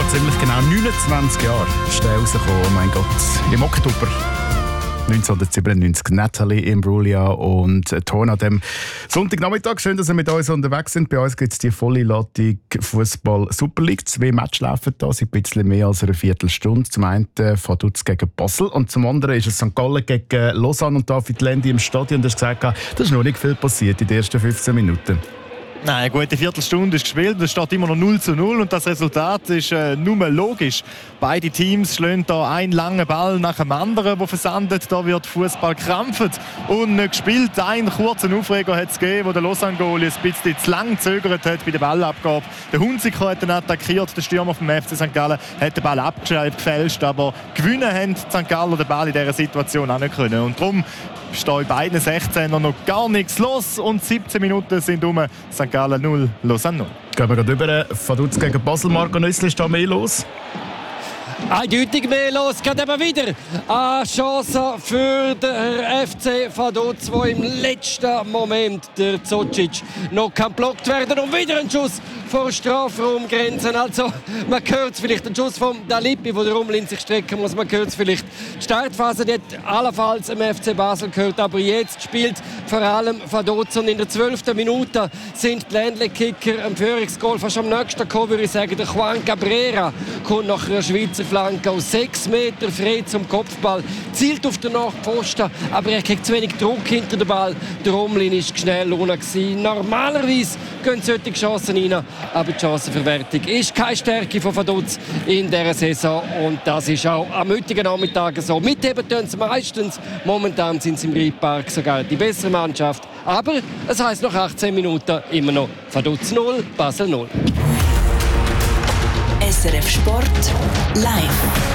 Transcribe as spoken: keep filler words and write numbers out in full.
vor ziemlich genau neunundzwanzig Jahren ist der rausgekommen. Oh mein Gott, im Oktober neunzehnhundertsiebenundneunzig. Natalie Imbruglia und Ton an dem Sonntagnachmittag. Schön, dass ihr mit uns unterwegs sind. Bei uns gibt es die volle Ladung Fußball Super League. Zwei Matches laufen da seit ein bisschen mehr als einer Viertelstunde. Zum einen Vaduz gegen Basel und zum anderen ist es Sankt Gallen gegen Lausanne. Und David Lendi im Stadion. Du hast gesagt, da ist noch nicht viel passiert in den ersten fünfzehn Minuten. Nein, eine gute Viertelstunde ist gespielt. Es steht immer noch null zu null und das Resultat ist äh, nur logisch. Beide Teams schlagen da einen langen Ball nach dem anderen, der versandet. Da wird Fußball krampft und äh, gespielt. Einen kurzen Aufreger hat es gegeben, wo der Lausanne-Goalie ein bisschen zu lang gezögert hat bei der Ballabgabe. Der Hunziker hat dann attackiert, der Stürmer vom F C Sankt Gallen hat den Ball abgefälscht, aber gewinnen haben die Sankt Galler den Ball in dieser Situation auch nicht können. Und darum ist da in beiden sechzehner noch gar nichts los und siebzehn Minuten sind um. Sankt Gallen null, Lausanne null. Gehen wir gerade über. Vaduz gegen Basel. Marco Nüssli, ist da mehr los? Eindeutig mehr los, geht eben wieder eine Chance für den F C Vaduz, wo im letzten Moment der Zocic noch kann blockt werden und wieder ein Schuss vor Strafraumgrenzen. Also man hört es vielleicht, den Schuss von Dalipi, wo der Rumlin sich strecken muss, man hört es vielleicht. Die Startphase die hat allenfalls im F C Basel gehört, aber jetzt spielt vor allem Vaduz und in der zwölften Minute sind die Ländle-Kicker am Führungsgoal fast am nächsten gekommen, würde ich sagen. Der Juan Cabrera kommt nach einer Schweizer Flanke aus sechs Meter frei zum Kopfball, zielt auf den Nachpfosten, aber er kriegt zu wenig Druck hinter den Ball. Der Rumlin war schnell ohne. Normalerweise gehen solche Chancen rein, aber die Chancenverwertung ist keine Stärke von Vaduz in dieser Saison und das ist auch am heutigen Nachmittag so. Mitheben tun sie meistens, momentan sind sie im Reitpark sogar die bessere Mannschaft, aber es heisst nach achtzehn Minuten immer noch Vaduz null, Basel null. S R F Sport live.